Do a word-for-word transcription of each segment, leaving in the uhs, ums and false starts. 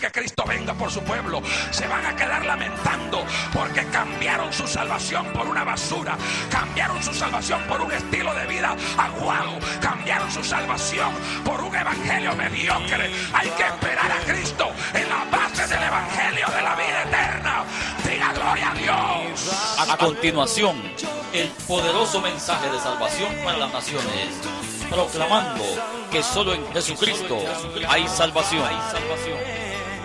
que Cristo venga por su pueblo. Se van a quedar lamentando porque cambiaron su salvación por una basura, cambiaron su salvación por un estilo de vida aguado, cambiaron su salvación por un evangelio mediocre. Hay que esperar a Cristo en la base del evangelio de la vida eterna. Diga gloria a Dios. A continuación, el poderoso mensaje de salvación para las naciones, proclamando que solo en Jesucristo hay salvación. Hay salvación.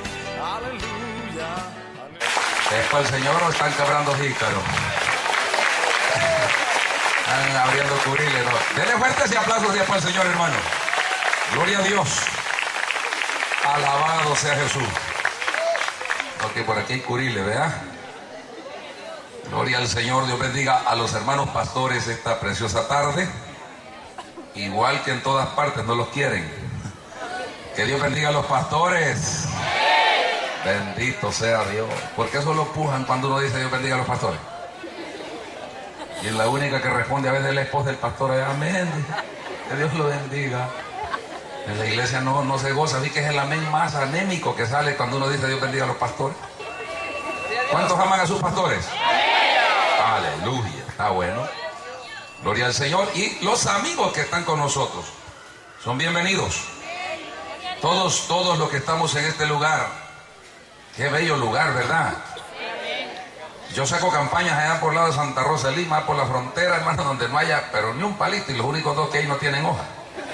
¿Es para el Señor o están quebrando jícaros? Están abriendo curiles, ¿no? Denle fuertes y aplausos ya para el Señor, hermano. Gloria a Dios. Alabado sea Jesús. Ok, por aquí hay curiles, ¿verdad? Gloria al Señor. Dios bendiga a los hermanos pastores esta preciosa tarde. Igual que en todas partes, no los quieren. Que Dios bendiga a los pastores. Bendito sea Dios. ¿Por qué solo pujan cuando uno dice Dios bendiga a los pastores? Y es la única que responde a veces la esposa del pastor. Amén. Que Dios lo bendiga. En la iglesia no, no se goza. Vi que es el amén más anémico que sale cuando uno dice Dios bendiga a los pastores. ¿Cuántos aman a sus pastores? Aleluya. Está bueno. Gloria al Señor. Y los amigos que están con nosotros son bienvenidos. Todos, todos los que estamos en este lugar. Qué bello lugar, ¿verdad? Yo saco campañas allá por el lado de Santa Rosa de Lima, por la frontera, hermano, donde no haya, pero ni un palito, y los únicos dos que hay no tienen hoja.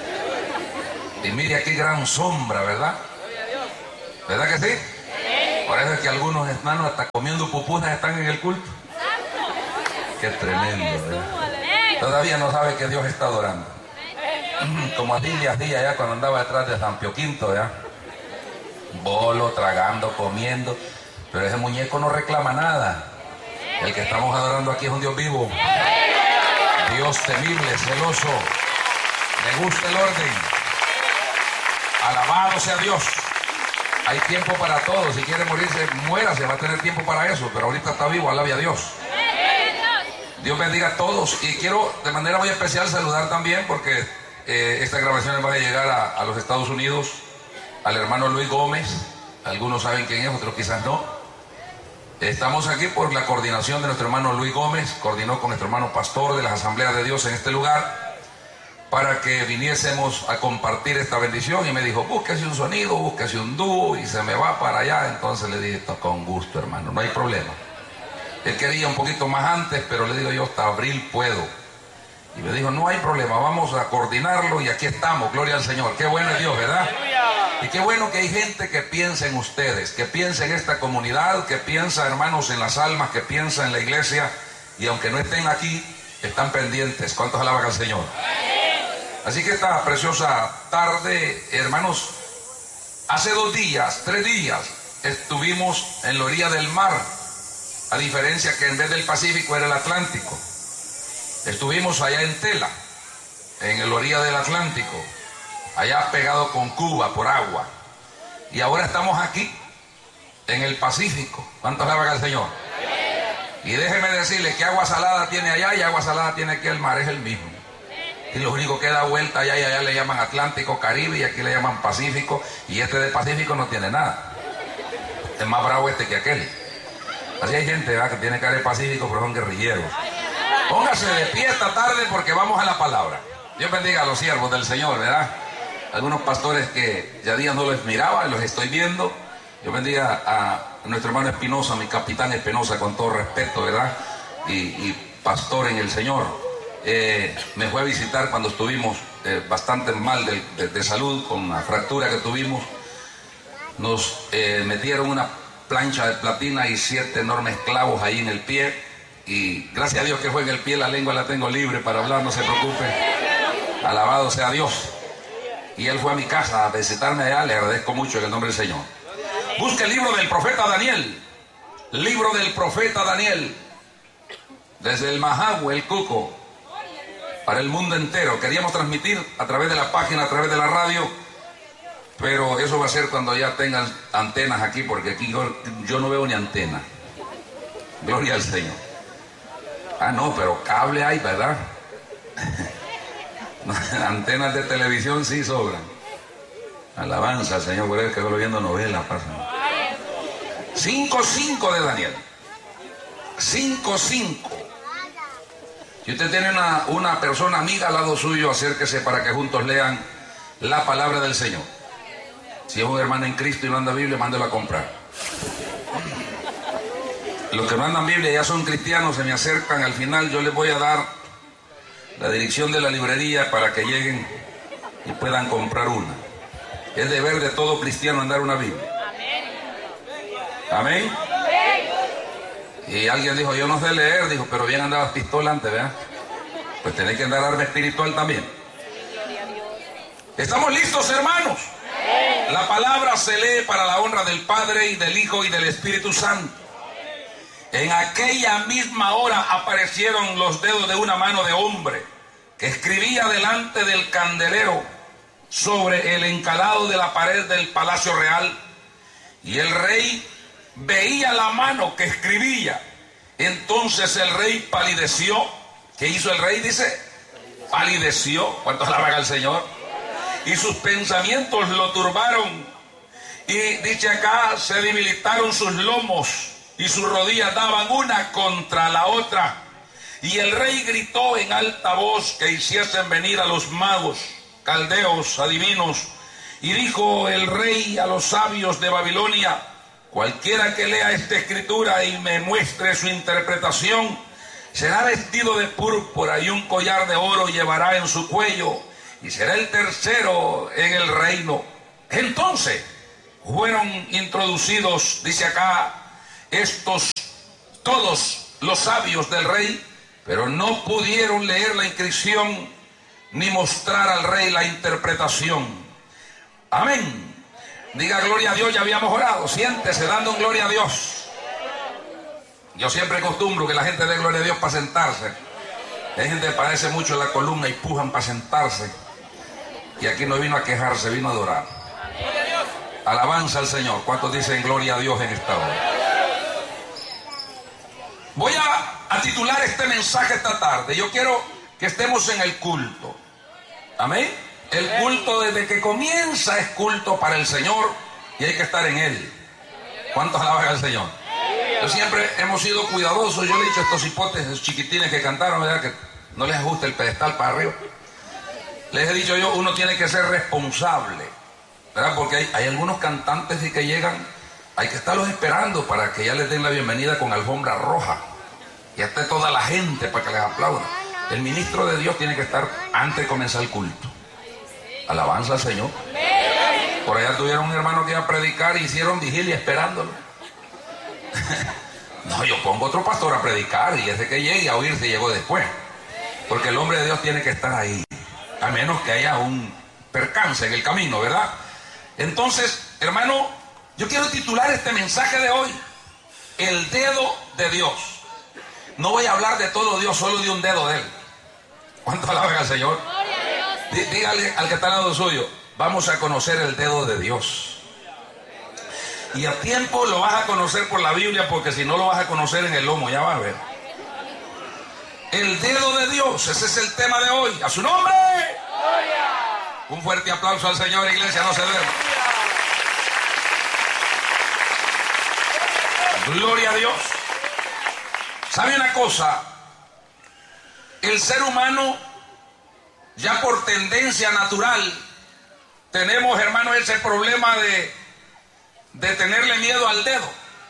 Y mire aquí gran sombra, ¿verdad? ¿Verdad que sí? Por eso es que algunos hermanos hasta comiendo pupusas están en el culto. Qué tremendo, ¿verdad? Todavía no sabe que Dios está adorando. Como a Díaz Díaz allá cuando andaba detrás de San Pío Quinto, ¿ya? Bolo, tragando, comiendo, pero ese muñeco no reclama nada. El que estamos adorando aquí es un Dios vivo, Dios temible, celoso, le gusta el orden. Alabado sea Dios. Hay tiempo para todo. Si quiere morirse, muérase, va a tener tiempo para eso, pero ahorita está vivo, alabe a Dios. Dios bendiga a todos. Y quiero de manera muy especial saludar también, porque eh, esta grabación va a llegar a, a los Estados Unidos, al hermano Luis Gómez. Algunos saben quién es, otros quizás no. Estamos aquí por la coordinación de nuestro hermano Luis Gómez, coordinó con nuestro hermano pastor de las Asambleas de Dios en este lugar, para que viniésemos a compartir esta bendición, y me dijo, búsquese un sonido, búsquese un dúo, y se me va para allá. Entonces le dije, con gusto, hermano, no hay problema. Él quería un poquito más antes, pero le digo yo, hasta abril puedo. Y me dijo, no hay problema, vamos a coordinarlo, y aquí estamos, gloria al Señor. Qué bueno es Dios, ¿verdad? Y qué bueno que hay gente que piensa en ustedes, que piensa en esta comunidad, que piensa, hermanos, en las almas, que piensa en la iglesia, y aunque no estén aquí, están pendientes. ¿Cuántos alaban al Señor? Así que esta preciosa tarde, hermanos, hace dos días, tres días, estuvimos en la orilla del mar, a diferencia que en vez del Pacífico era el Atlántico. Estuvimos allá en Tela, en la orilla del Atlántico, allá pegado con Cuba por agua. Y ahora estamos aquí, en el Pacífico. ¿Cuántos alaban al Señor? Y déjeme decirle que agua salada tiene allá y agua salada tiene aquí el mar, es el mismo. Y lo único que da vuelta allá y allá le llaman Atlántico, Caribe, y aquí le llaman Pacífico, y este del Pacífico no tiene nada. Es más bravo este que aquel. Así hay gente, ¿verdad?, que tiene cara de Pacífico, pero son guerrilleros. Póngase de pie esta tarde porque vamos a la palabra. Dios bendiga a los siervos del Señor, ¿verdad? Algunos pastores que ya días no los miraba, los estoy viendo. Dios bendiga a nuestro hermano Espinosa, mi capitán Espinosa, con todo respeto, ¿verdad? Y, y pastor en el Señor. Eh, me fue a visitar cuando estuvimos eh, bastante mal de, de, de salud, con una fractura que tuvimos. Nos eh, metieron una plancha de platina y siete enormes clavos ahí en el pie. Y gracias a Dios que fue en el pie, la lengua la tengo libre para hablar, no se preocupe. Alabado sea Dios. Y él fue a mi casa a visitarme allá, le agradezco mucho en el nombre del Señor. Busque el libro del profeta Daniel. Libro del profeta Daniel. Desde el Majagüe, el Cuco, para el mundo entero. Queríamos transmitir a través de la página, a través de la radio, pero eso va a ser cuando ya tengan antenas aquí, porque aquí yo, yo no veo ni antena. Gloria al Señor. Ah, no, pero cable hay, ¿verdad? Antenas de televisión sí sobran. Alabanza al Señor, por eso que solo viendo novelas pasa. cinco cinco de Daniel. cinco cinco. Si usted tiene una, una persona amiga al lado suyo, acérquese para que juntos lean la palabra del Señor. Si es un hermano en Cristo y no anda Biblia, mándelo a comprar. Los que no andan Biblia ya son cristianos, se me acercan. Al final yo les voy a dar la dirección de la librería para que lleguen y puedan comprar una. Es deber de todo cristiano andar una Biblia. Amén. Y alguien dijo, yo no sé leer, dijo, pero bien andabas pistola antes, ¿verdad? Pues tenés que andar arma espiritual también. ¿Estamos listos, hermanos? La palabra se lee para la honra del Padre y del Hijo y del Espíritu Santo. En aquella misma hora aparecieron los dedos de una mano de hombre que escribía delante del candelero sobre el encalado de la pared del palacio real. Y el rey veía la mano que escribía. Entonces el rey palideció. ¿Qué hizo el rey? Dice, palideció. ¿Cuántos alaban al Señor? Y sus pensamientos lo turbaron. Y dice acá, se debilitaron sus lomos y sus rodillas daban una contra la otra. Y el rey gritó en alta voz que hiciesen venir a los magos, caldeos, adivinos. Y dijo el rey a los sabios de Babilonia, cualquiera que lea esta escritura y me muestre su interpretación, será vestido de púrpura y un collar de oro llevará en su cuello, y será el tercero en el reino. Entonces fueron introducidos, dice acá, estos todos los sabios del rey, pero no pudieron leer la inscripción ni mostrar al rey la interpretación. Amén. Diga gloria a Dios, ya habíamos orado. Siéntese dando gloria a Dios. Yo siempre acostumbro que la gente dé gloria a Dios para sentarse. Hay gente que padece mucho en la columna y pujan para sentarse. Y aquí no vino a quejarse, vino a adorar. Alabanza al Señor. ¿Cuántos dicen gloria a Dios en esta hora? Voy a, a titular este mensaje esta tarde. Yo quiero que estemos en el culto. Amén. El culto desde que comienza es culto para el Señor y hay que estar en Él. ¿Cuántos alaban al Señor? Yo siempre hemos sido cuidadosos. Yo le he dicho a estos hipotes, esos chiquitines que cantaron, ¿verdad? Que no les ajuste el pedestal para arriba. Les he dicho yo, uno tiene que ser responsable, ¿verdad? Porque hay, hay algunos cantantes que llegan, hay que estarlos esperando para que ya les den la bienvenida con alfombra roja. Y esté toda la gente para que les aplauda. El ministro de Dios tiene que estar antes de comenzar el culto. Alabanza al Señor. Por allá tuvieron un hermano que iba a predicar y hicieron vigilia esperándolo. No, yo pongo otro pastor a predicar y ese que llegue a oírse llegó después. Porque el hombre de Dios tiene que estar ahí, a menos que haya un percance en el camino, ¿verdad? Entonces, hermano, yo quiero titular este mensaje de hoy, el dedo de Dios. No voy a hablar de todo Dios, solo de un dedo de Él. ¿Cuánto alaban al Señor? Dígale al que está al lado suyo, vamos a conocer el dedo de Dios. Y a tiempo lo vas a conocer por la Biblia, porque si no lo vas a conocer en el lomo, ya vas a ver. El dedo de Dios, ese es el tema de hoy. ¡A su nombre! ¡Gloria! Un fuerte aplauso al Señor, iglesia, no se duerma. Gloria a Dios. ¿Sabe una cosa? El ser humano, ya por tendencia natural, tenemos, hermano, ese problema de, de tenerle miedo al dedo.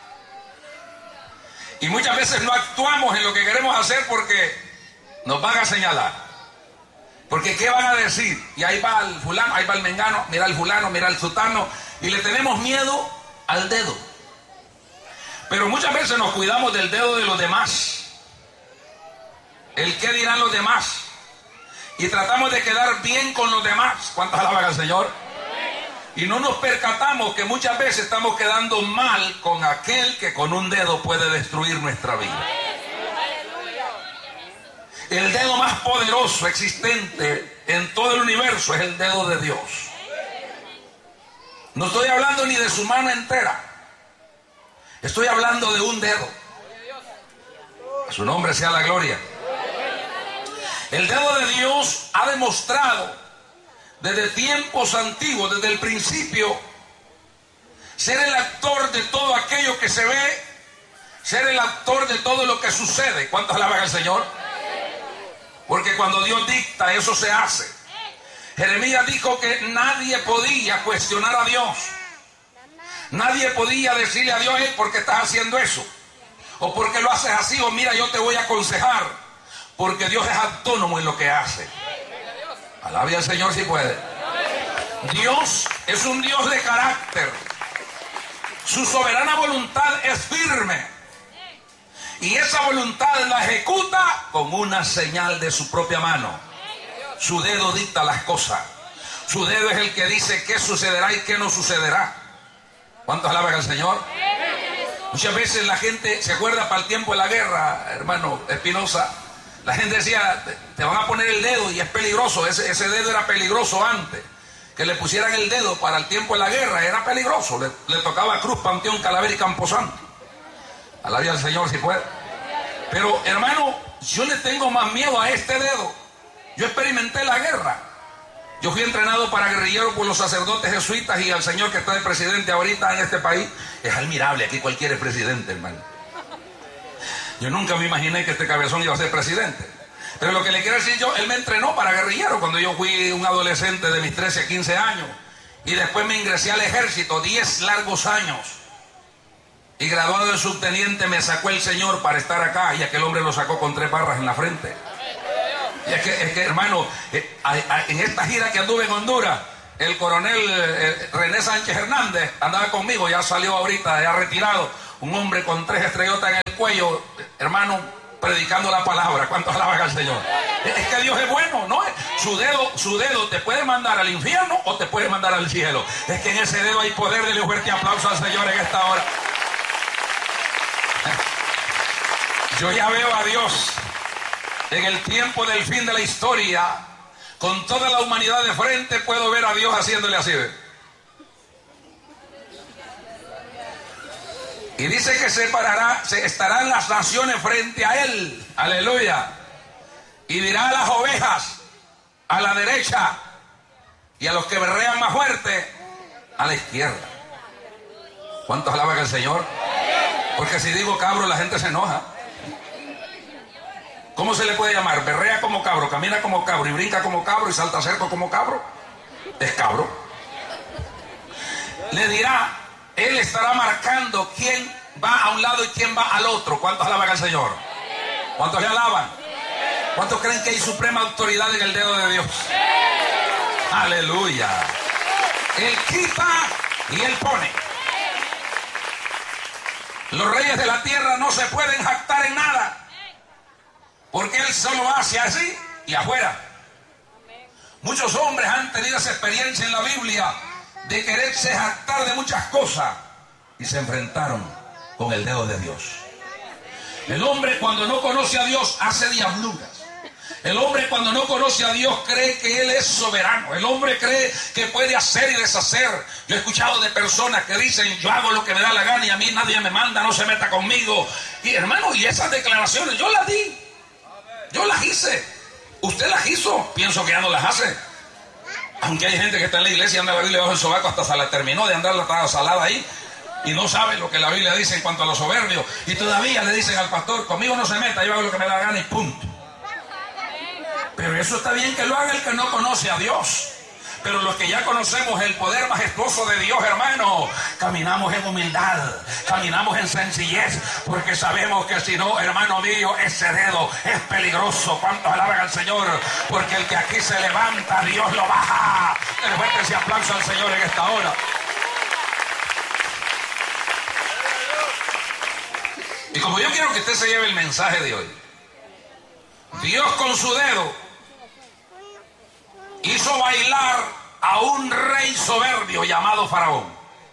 Y muchas veces no actuamos en lo que queremos hacer porque nos van a señalar. Porque ¿qué van a decir? Y ahí va el fulano, ahí va el mengano, mira el fulano, mira el sutano. Y le tenemos miedo al dedo. Pero muchas veces nos cuidamos del dedo de los demás. El qué dirán los demás. Y tratamos de quedar bien con los demás. ¿Cuántos alaban al Señor? Y no nos percatamos que muchas veces estamos quedando mal con aquel que con un dedo puede destruir nuestra vida. El dedo más poderoso existente en todo el universo es el dedo de Dios. No estoy hablando ni de su mano entera. Estoy hablando de un dedo. A su nombre sea la gloria. El dedo de Dios ha demostrado desde tiempos antiguos, desde el principio, ser el actor de todo aquello que se ve ser el actor de todo lo que sucede. ¿Cuántos alaban al Señor? Porque cuando Dios dicta, eso se hace. Jeremías dijo que nadie podía cuestionar a Dios. Nadie podía decirle a Dios, ¿por qué estás haciendo eso? O ¿por qué lo haces así? O mira, yo te voy a aconsejar. Porque Dios es autónomo en lo que hace. Alabe al Señor si puede. Dios es un Dios de carácter. Su soberana voluntad es firme. Y esa voluntad la ejecuta con una señal de su propia mano. Su dedo dicta las cosas. Su dedo es el que dice qué sucederá y qué no sucederá. ¿Cuántos alaban al Señor? Muchas veces la gente se acuerda para el tiempo de la guerra, hermano Espinosa. La gente decía, te van a poner el dedo y es peligroso. Ese, ese dedo era peligroso antes. Que le pusieran el dedo para el tiempo de la guerra era peligroso. Le, le tocaba Cruz, Panteón, Calavera y Camposanto. Alabe al Señor si puede. Pero hermano, yo le tengo más miedo a este dedo. Yo experimenté la guerra. Yo fui entrenado para guerrillero por los sacerdotes jesuitas y al señor que está de presidente ahorita en este país. Es admirable, aquí cualquiera es presidente, hermano. Yo nunca me imaginé que este cabezón iba a ser presidente. Pero lo que le quiero decir yo, él me entrenó para guerrillero cuando yo fui un adolescente de mis trece a quince años. Y después me ingresé al ejército, diez largos años. Y graduado de subteniente me sacó el Señor para estar acá. Y aquel hombre lo sacó con tres barras en la frente. Y es que, es que hermano, eh, a, a, en esta gira que anduve en Honduras, el coronel eh, René Sánchez Hernández andaba conmigo, ya salió ahorita, ya retirado. Un hombre con tres estrellotas en el cuello, hermano, predicando la palabra. ¿Cuántos alaban al Señor? Es que Dios es bueno, ¿no? Su dedo, su dedo te puede mandar al infierno o te puede mandar al cielo. Es que en ese dedo hay poder. Dele un fuerte aplauso al Señor en esta hora. Yo ya veo a Dios en el tiempo del fin de la historia, con toda la humanidad de frente, puedo ver a Dios haciéndole así. Y dice que separará, se estarán las naciones frente a él. Aleluya. Y dirá a las ovejas a la derecha y a los que berrean más fuerte a la izquierda. ¿Cuántos alaban al Señor? Porque si digo cabro, la gente se enoja. ¿Cómo se le puede llamar? Berrea como cabro, camina como cabro y brinca como cabro y salta cerco como cabro. Es cabro. Le dirá, él estará marcando quién va a un lado y quién va al otro. ¿Cuántos alaban al Señor? ¿Cuántos le alaban? ¿Cuántos creen que hay suprema autoridad en el dedo de Dios? Aleluya. Él quita y él pone. Los reyes de la tierra no se pueden jactar en nada, porque él solo hace así y afuera. Muchos hombres han tenido esa experiencia en la Biblia de quererse jactar de muchas cosas y se enfrentaron con el dedo de Dios. El hombre cuando no conoce a Dios hace diabluras. El hombre cuando no conoce a Dios cree que Él es soberano. El hombre cree que puede hacer y deshacer. Yo he escuchado de personas que dicen, yo hago lo que me da la gana y a mí nadie me manda, no se meta conmigo. Y hermano, y esas declaraciones yo las di. Yo las hice. Usted las hizo. Pienso que ya no las hace. Aunque hay gente que está en la iglesia y anda la Biblia bajo el sobaco, hasta se la terminó de andar la salada ahí y no sabe lo que la Biblia dice en cuanto a los soberbios. Y todavía le dicen al pastor, conmigo no se meta, yo hago lo que me da la gana y punto. Pero eso está bien que lo haga el que no conoce a Dios. Pero los que ya conocemos el poder majestuoso de Dios, hermano, caminamos en humildad, caminamos en sencillez, porque sabemos que si no, hermano mío, ese dedo es peligroso. ¿Cuántos alaban al Señor? Porque el que aquí se levanta, Dios lo baja. Le fuerte ese aplauso al Señor en esta hora. Y como yo quiero que usted se lleve el mensaje de hoy, Dios con su dedo hizo bailar a un rey soberbio llamado Faraón.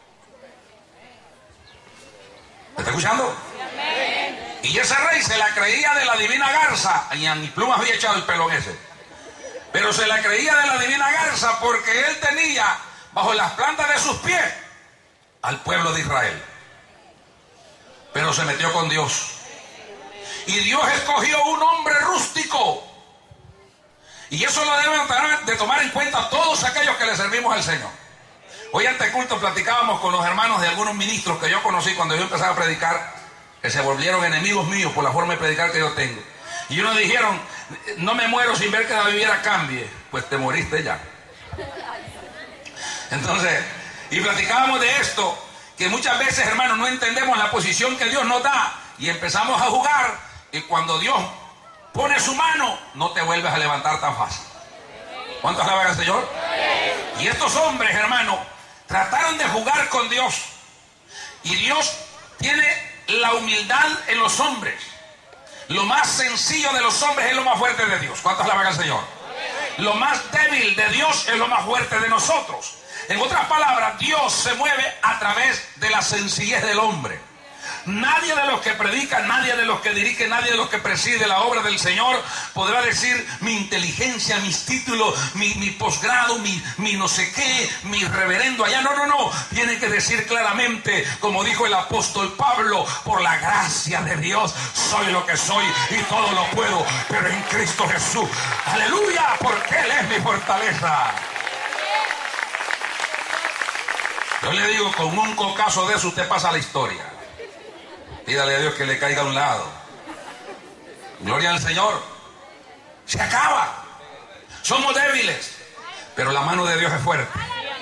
¿Me está escuchando? Y ese rey se la creía de la divina garza. Y a mi pluma había echado el pelo en ese. Pero se la creía de la divina garza porque él tenía bajo las plantas de sus pies al pueblo de Israel. Pero se metió con Dios. Y Dios escogió un hombre rústico. Y eso lo deben de tomar en cuenta todos aquellos que le servimos al Señor. Hoy ante el culto platicábamos con los hermanos de algunos ministros que yo conocí cuando yo empezaba a predicar, que se volvieron enemigos míos por la forma de predicar que yo tengo. Y unos dijeron, no me muero sin ver que la viviera cambie. Pues te moriste ya. Entonces, y platicábamos de esto, que muchas veces, hermanos, no entendemos la posición que Dios nos da y empezamos a jugar, y cuando Dios pone su mano, no te vuelves a levantar tan fácil. ¿Cuántos alaban al Señor? Y estos hombres, hermanos, trataron de jugar con Dios, y Dios tiene la humildad en los hombres. Lo más sencillo de los hombres es lo más fuerte de Dios. ¿Cuántos alaban al Señor? Lo más débil de Dios es lo más fuerte de nosotros. En otras palabras, Dios se mueve a través de la sencillez del hombre. Nadie de los que predican, nadie de los que dirige, nadie de los que preside la obra del Señor podrá decir mi inteligencia, mis títulos, mi, mi posgrado, mi, mi no sé qué, mi reverendo allá. No, no, no. Tiene que decir claramente, como dijo el apóstol Pablo, por la gracia de Dios soy lo que soy y todo lo puedo, pero en Cristo Jesús. Aleluya, porque Él es mi fortaleza. Yo le digo, con un cocazo de eso usted pasa la historia. Pídale a Dios que le caiga a un lado. Gloria al Señor. Se acaba. Somos débiles, pero la mano de Dios es fuerte.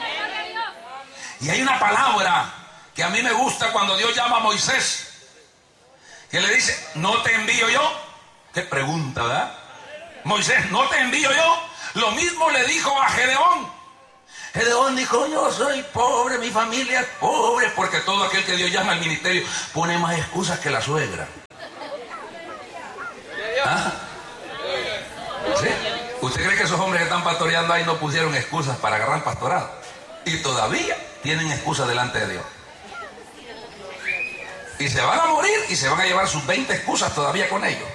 Y hay una palabra que a mí me gusta cuando Dios llama a Moisés, que le dice, ¿no te envío yo? Qué pregunta, ¿verdad? Moisés, ¿no te envío yo? Lo mismo le dijo a Gedeón. Gedeón dijo, yo soy pobre, mi familia es pobre, porque todo aquel que Dios llama al ministerio pone más excusas que la suegra. ¿Ah? ¿Sí? ¿Usted cree que esos hombres que están pastoreando ahí no pusieron excusas para agarrar pastorado? Y todavía tienen excusas delante de Dios. Y se van a morir y se van a llevar sus veinte excusas todavía con ellos.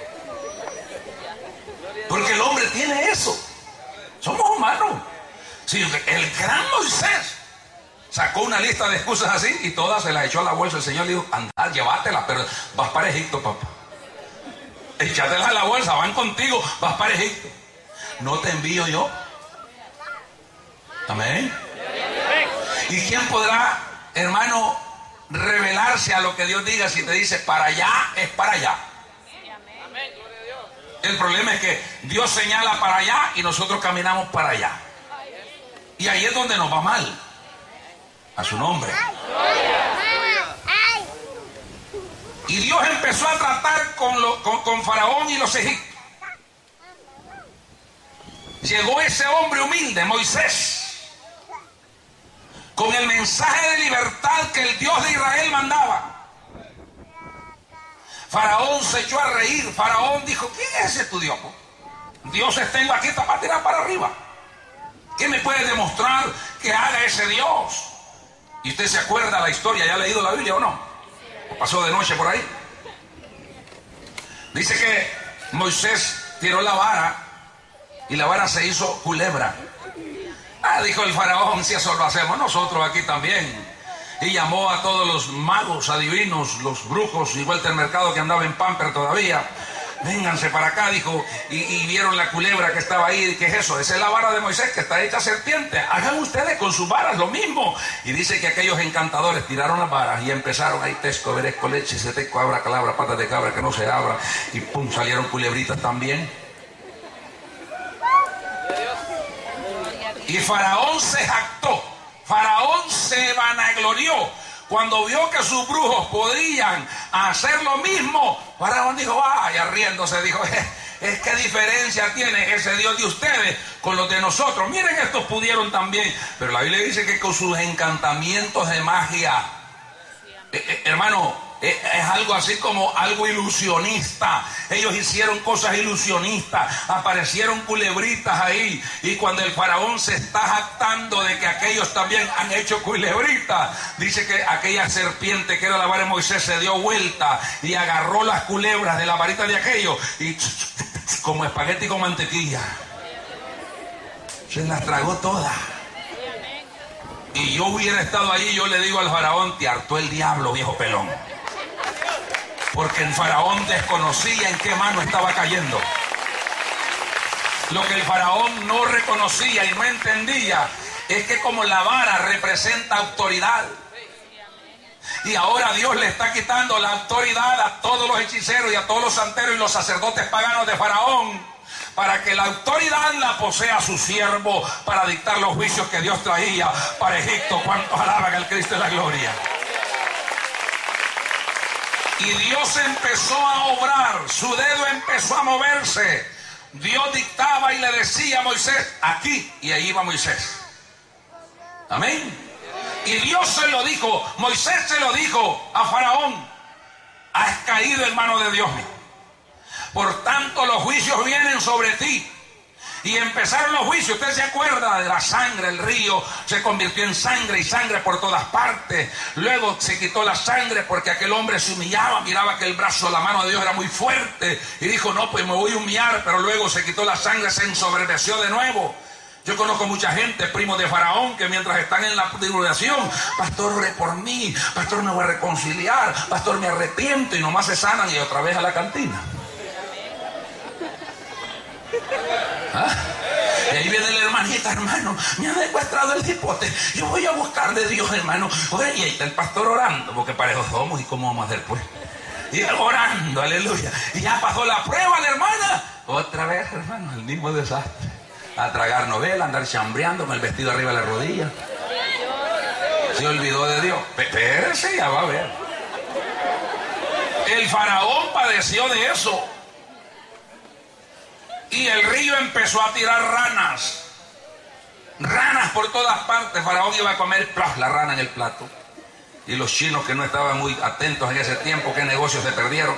Porque el hombre tiene eso. Somos humanos. Sí, el gran Moisés sacó una lista de excusas así y todas se las echó a la bolsa. El Señor le dijo, anda, llévatelas, pero vas para Egipto, papá. Échatelas a la bolsa, van contigo, vas para Egipto. ¿No te envío yo? Amén. ¿Y quién podrá, hermano, revelarse a lo que Dios diga? Si te dice para allá, es para allá. El problema es que Dios señala para allá y nosotros caminamos para allá. Y ahí es donde nos va mal. A su nombre. Y Dios empezó a tratar con, lo, con, con Faraón y los egipcios. Llegó ese hombre humilde, Moisés, con el mensaje de libertad que el Dios de Israel mandaba. Faraón se echó a reír. Faraón dijo, ¿quién es ese tu Dios? Dios tengo aquí para tirar para arriba. ¿Qué me puede demostrar que haga ese Dios? ¿Y usted se acuerda la historia? ¿Ya ha leído la Biblia o no? ¿O pasó de noche por ahí? Dice que Moisés tiró la vara y la vara se hizo culebra. Ah, dijo el faraón, si eso lo hacemos nosotros aquí también. Y llamó a todos los magos, adivinos, los brujos y vuelta al mercado que andaba en Pamper todavía. Vénganse para acá, dijo, y, y vieron la culebra que estaba ahí. ¿Qué es eso? Esa es la vara de Moisés, que está hecha serpiente. Hagan ustedes con sus varas lo mismo. Y dice que aquellos encantadores tiraron las varas y empezaron ahí, tesco, veresco, leche, seteco, abra, calabra, patas de cabra que no se abra. Y pum, salieron culebritas también. Y Faraón se jactó. Faraón se vanaglorió. Cuando vio que sus brujos podían hacer lo mismo, Faraón dijo, vaya, riéndose, dijo, es que diferencia tiene ese Dios de ustedes con los de nosotros. Miren, estos pudieron también. Pero la Biblia dice que con sus encantamientos de magia, eh, eh, hermano, eh, es algo así como algo ilusionista. Ellos hicieron cosas ilusionistas, aparecieron culebritas ahí. Y cuando el faraón se está jactando de que aquellos también han hecho culebritas, dice que aquella serpiente que era la vara de Moisés se dio vuelta y agarró las culebras de la varita de aquellos y como espagueti con mantequilla se las tragó todas. Y yo hubiera estado ahí, yo le digo al faraón, te hartó el diablo, viejo pelón. Porque el faraón desconocía en qué mano estaba cayendo. Lo que el faraón no reconocía y no entendía es que como la vara representa autoridad, y ahora Dios le está quitando la autoridad a todos los hechiceros y a todos los santeros y los sacerdotes paganos de Faraón, para que la autoridad la posea su siervo para dictar los juicios que Dios traía para Egipto. ¿Cuántos alaban al Cristo de la gloria? Y Dios empezó a obrar, su dedo empezó a moverse. Dios dictaba y le decía a Moisés, aquí, y ahí iba Moisés. Amén. Y Dios se lo dijo, Moisés se lo dijo a Faraón: has caído en manos de Dios. Por tanto, los juicios vienen sobre ti. Y empezaron los juicios. Usted se acuerda de la sangre, el río se convirtió en sangre y sangre por todas partes. Luego se quitó la sangre porque aquel hombre se humillaba, miraba que el brazo, la mano de Dios era muy fuerte y dijo, no, pues me voy a humillar. Pero luego se quitó la sangre, se ensoberbeció de nuevo. Yo conozco mucha gente, primos de Faraón, que mientras están en la tribulación, pastor, ore por mí, pastor, me voy a reconciliar, pastor, me arrepiento, y nomás se sanan y otra vez a la cantina. ¿Ah? Y ahí viene la hermanita, hermano, me ha secuestrado el cipote, yo voy a buscar de Dios, hermano. Oye, y ahí está el pastor orando, porque para eso somos, y cómo vamos a hacer pues. Y orando, aleluya. Y ya pasó la prueba la hermana. Otra vez, hermano, el mismo desastre. A tragar novela, andar chambreando con el vestido arriba de la rodilla. Se olvidó de Dios. Espérese, ya va a ver. El faraón padeció de eso. Y el río empezó a tirar ranas. Ranas por todas partes. Faraón iba a comer plaf, la rana en el plato. Y los chinos, que no estaban muy atentos en ese tiempo, qué negocios se perdieron.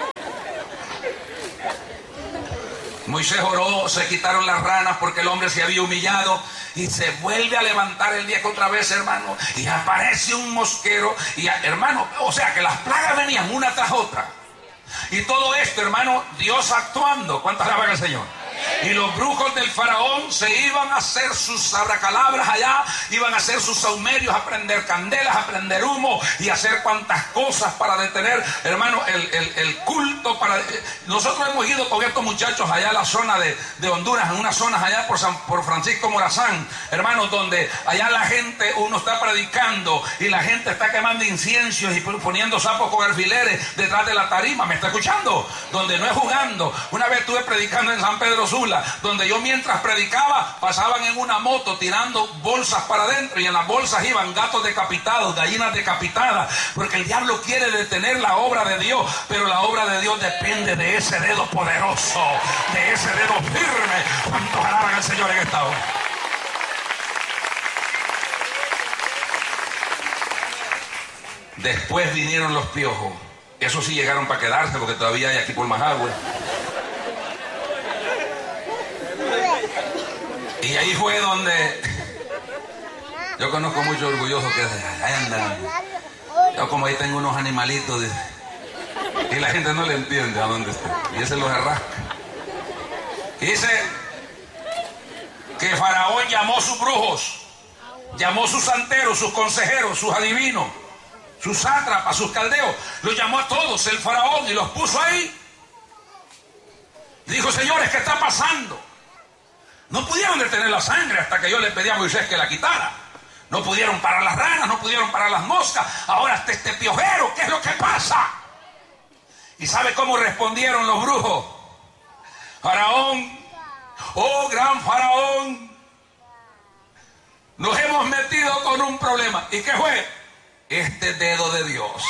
Moisés oró, se quitaron las ranas porque el hombre se había humillado, y se vuelve a levantar el día otra vez, hermano, y aparece un mosquero, y hermano, o sea que las plagas venían una tras otra. Y todo esto, hermano, Dios actuando. ¿Cuántas alaban al Señor? Y los brujos del faraón se iban a hacer sus abracalabras allá, iban a hacer sus saumerios, a prender candelas, a prender humo y a hacer cuantas cosas para detener, hermano, el, el, el culto. Para nosotros hemos ido con estos muchachos allá a la zona de, de Honduras, en unas zonas allá por, San, por Francisco Morazán, hermano, donde allá la gente, uno está predicando y la gente está quemando inciensos y poniendo sapos con alfileres detrás de la tarima. ¿Me está escuchando? Donde no es jugando. Una vez estuve predicando en San Pedro Sula, donde yo mientras predicaba pasaban en una moto tirando bolsas para adentro, y en las bolsas iban gatos decapitados, gallinas decapitadas, porque el diablo quiere detener la obra de Dios, pero la obra de Dios depende de ese dedo poderoso, de ese dedo firme. ¿Cuántos alaban al Señor en esta hora? Después vinieron los piojos. Esos sí llegaron para quedarse, porque todavía hay aquí por Majagüe. Y ahí fue donde yo conozco muchos orgullosos que ahí andan. Yo como ahí tengo unos animalitos y la gente no le entiende a dónde está. Y ese los arrasca. Y dice que Faraón llamó sus brujos, llamó sus santeros, sus consejeros, sus adivinos, sus sátrapas, sus caldeos. Los llamó a todos el Faraón y los puso ahí. Dijo, señores, ¿qué está pasando? No pudieron detener la sangre hasta que yo le pedí a Moisés que la quitara. No pudieron parar las ranas, no pudieron parar las moscas. Ahora está este piojero, ¿qué es lo que pasa? ¿Y sabe cómo respondieron los brujos? Faraón, oh gran Faraón, nos hemos metido con un problema. ¿Y qué fue? Este dedo de Dios.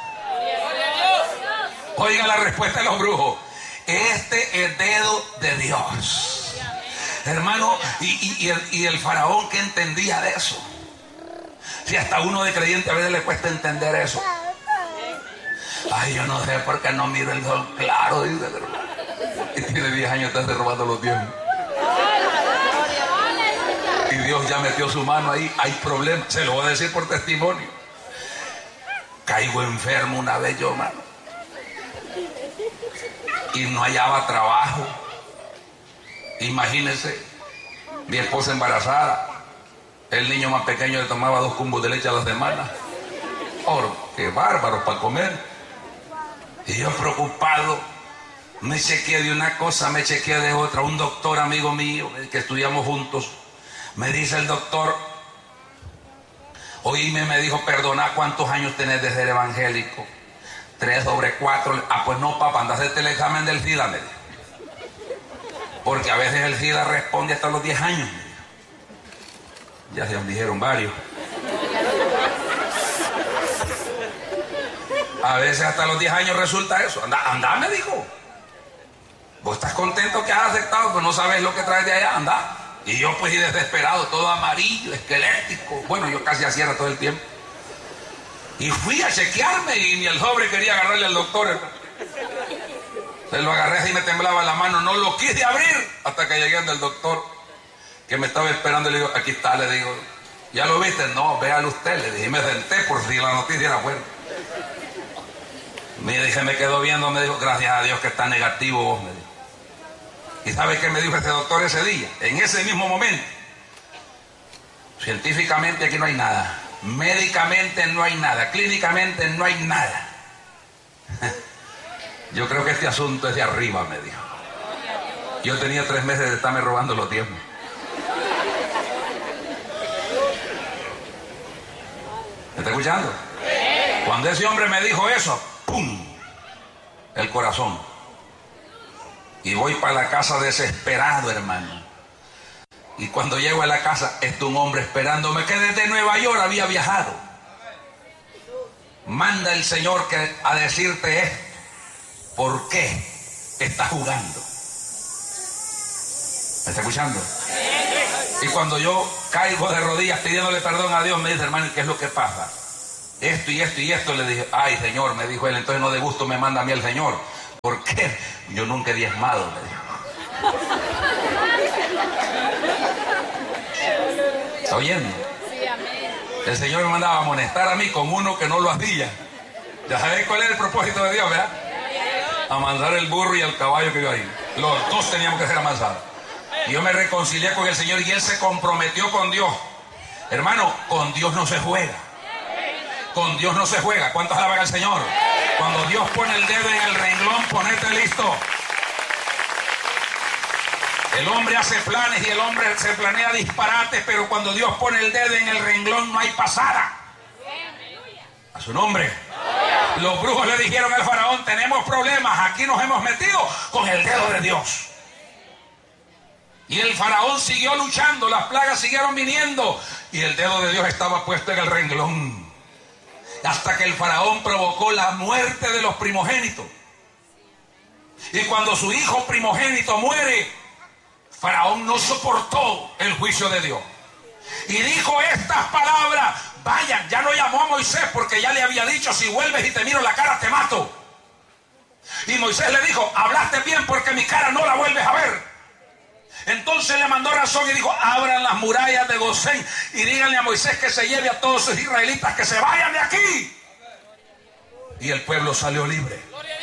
Oiga la respuesta de los brujos. Este es el dedo de Dios. Hermano, y, y, y, el, y el faraón, que entendía de eso. Si hasta uno de creyente a veces le cuesta entender eso. Ay, yo no sé por qué no miro el sol claro, dice el hermano. Y tiene diez años, está robando los diezmos. Y Dios ya metió su mano ahí, hay problemas. Se lo voy a decir por testimonio. Caigo enfermo una vez yo, hermano. Y no hallaba trabajo. Imagínense, mi esposa embarazada, el niño más pequeño le tomaba dos cumbos de leche a la semana. Oh, qué bárbaro para comer. Y yo preocupado, me chequeé de una cosa, me chequeé de otra. Un doctor amigo mío, que estudiamos juntos, Me dice el doctor, oíme, me dijo, perdona, ¿cuántos años tenés de ser evangélico? Tres sobre cuatro. Ah, pues no, papá, anda a hacerte el examen del SIDA, me dijo. Porque a veces el SIDA responde hasta los diez años. Ya se dijeron varios. A veces hasta los diez años resulta eso. Anda, anda, me dijo. Vos estás contento que has aceptado, pero no sabes lo que traes de allá, anda. Y yo pues y desesperado, todo amarillo, esquelético. Bueno, yo casi así era todo el tiempo. Y fui a chequearme y ni el sobre quería agarrarle al doctor. Se lo agarré así y me temblaba la mano. No lo quise abrir hasta que llegué al doctor, que me estaba esperando. Le digo, aquí está, le digo. ¿Ya lo viste? No, véalo usted, le dije. Y me senté por si la noticia era buena. Me dije, me quedó viendo, me dijo, gracias a Dios que está negativo vos, me dijo. ¿Y sabe qué me dijo ese doctor ese día? En ese mismo momento. Científicamente aquí no hay nada. Médicamente no hay nada. Clínicamente no hay nada. Yo creo que este asunto es de arriba, me dijo. Yo tenía tres meses de estarme robando los diezmos. ¿Me está escuchando? Cuando ese hombre me dijo eso, ¡pum! El corazón. Y voy para la casa desesperado, hermano. Y cuando llego a la casa, está un hombre esperándome que desde Nueva York había viajado. Manda el Señor que, a decirte esto. ¿Por qué estás jugando? ¿Me está escuchando? Y cuando yo caigo de rodillas pidiéndole perdón a Dios, me dice, hermano, ¿qué es lo que pasa? Esto y esto y esto. Le dije, ay, Señor, me dijo él, entonces no de gusto me manda a mí el Señor. ¿Por qué? Yo nunca he diezmado, me dijo. ¿Está oyendo? El Señor me mandaba a amonestar a mí con uno que no lo hacía. Ya sabéis cuál es el propósito de Dios, ¿verdad? Amansar el burro y el caballo que iba ahí. Los dos teníamos que ser amansados. Y yo me reconcilié con el Señor y Él se comprometió con Dios. Hermano, con Dios no se juega. Con Dios no se juega. ¿Cuántos alaban al Señor? Cuando Dios pone el dedo en el renglón, ponete listo. El hombre hace planes y el hombre se planea disparates, pero cuando Dios pone el dedo en el renglón no hay pasada. A su nombre. Los brujos le dijeron al faraón, tenemos problemas, aquí nos hemos metido con el dedo de Dios. Y el faraón siguió luchando, las plagas siguieron viniendo y el dedo de Dios estaba puesto en el renglón. Hasta que el faraón provocó la muerte de los primogénitos. Y cuando su hijo primogénito muere, faraón no soportó el juicio de Dios. Y dijo estas palabras, vayan, ya no llamó a Moisés porque ya le había dicho, si vuelves y te miro la cara te mato. Y Moisés le dijo, hablaste bien porque mi cara no la vuelves a ver. Entonces le mandó razón y dijo, abran las murallas de Gosén y díganle a Moisés que se lleve a todos sus israelitas, que se vayan de aquí. Y el pueblo salió libre.